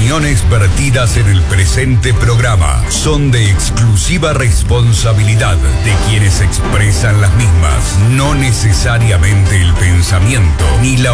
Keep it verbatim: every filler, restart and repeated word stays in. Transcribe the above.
opiniones vertidas en el presente programa son de exclusiva responsabilidad de quienes expresan las mismas, no necesariamente el pensamiento ni la